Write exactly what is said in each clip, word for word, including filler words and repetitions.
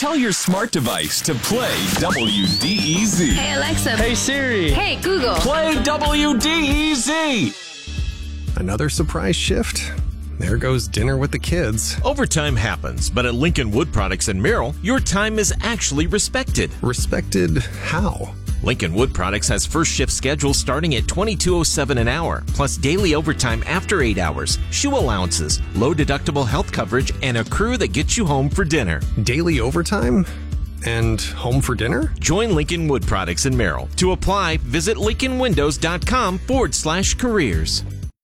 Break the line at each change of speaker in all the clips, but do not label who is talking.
Tell your smart device to play W D E Z.
Hey, Alexa.
Hey, Siri.
Hey, Google.
Play W D E Z.
Another surprise shift? There goes dinner with the kids.
Overtime happens, but at Lincoln Wood Products in Merrill, your time is actually respected.
Respected how?
Lincoln Wood Products has first shift schedules starting at twenty-two oh seven an hour, plus daily overtime after eight hours, shoe allowances, low deductible health coverage, and a crew that gets you home for dinner.
Daily overtime? And home for dinner?
Join Lincoln Wood Products in Merrill. To apply, visit lincolnwindows.com forward slash careers.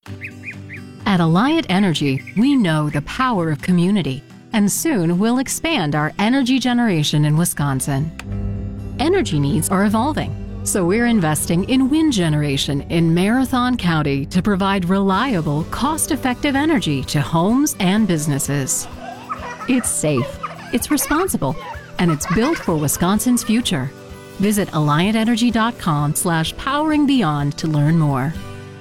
At Alliant Energy, we know the power of community, and soon we'll expand our energy generation in Wisconsin. Energy needs are evolving, so we're investing in wind generation in Marathon County to provide reliable, cost-effective energy to homes and businesses. It's safe, it's responsible, and it's built for Wisconsin's future. Visit alliant-energy.com slash powering beyond to learn more.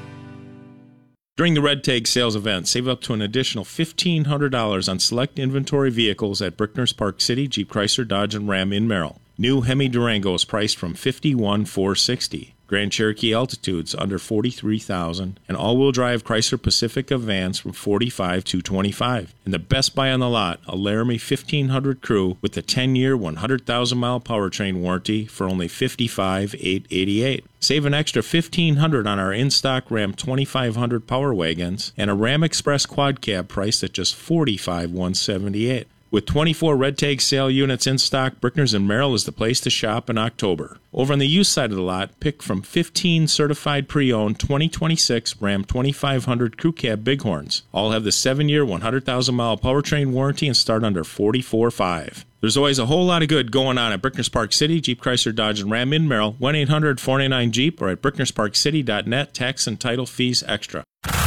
During the Red Tag sales event, save up to an additional fifteen hundred dollars on select inventory vehicles at Brickner's Park City, Jeep, Chrysler, Dodge, and Ram in Merrill. New Hemi Durango is priced from fifty-one thousand four hundred sixty dollars. Grand Cherokee Altitudes under forty-three thousand dollars. And all-wheel drive Chrysler Pacifica vans from forty-five thousand two hundred twenty-five dollars. And the best buy on the lot, a Laramie fifteen hundred Crew with a ten-year, one hundred thousand mile powertrain warranty for only fifty-five thousand eight hundred eighty-eight dollars. Save an extra fifteen hundred dollars on our in-stock Ram twenty-five hundred Power Wagons and a Ram Express Quad Cab priced at just forty-five thousand one hundred seventy-eight dollars. With twenty-four Red Tag sale units in stock, Brickner's in Merrill is the place to shop in October. Over on the used side of the lot, pick from fifteen certified pre-owned twenty twenty-six Ram twenty-five hundred Crew Cab Bighorns. All have the seven-year, one hundred thousand mile powertrain warranty and start under forty-four thousand five hundred dollars. There's always a whole lot of good going on at Brickner's Park City, Jeep, Chrysler, Dodge, and Ram in Merrill, one eight hundred four nine nine Jeep, or at brickners park city dot net, tax and title fees extra.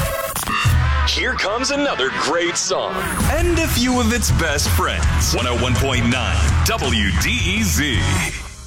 Here comes another great song. And a few of its best friends. one oh one point nine W D E Z.